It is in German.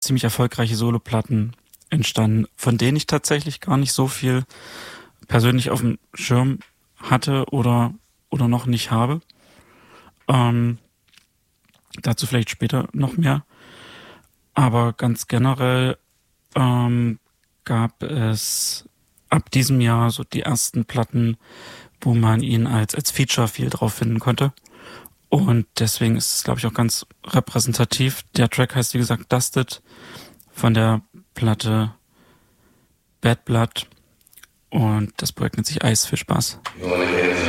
ziemlich erfolgreiche Soloplatten entstanden, von denen ich tatsächlich gar nicht so viel persönlich auf dem Schirm hatte oder noch nicht habe. Dazu vielleicht später noch mehr. Aber ganz generell gab es ab diesem Jahr so die ersten Platten, wo man ihn als Feature viel drauf finden konnte. Und deswegen ist es, glaube ich, auch ganz repräsentativ. Der Track heißt, wie gesagt, Dusted von der Platte Bad Blood. Und das Projekt nennt sich Ice. Viel Spaß.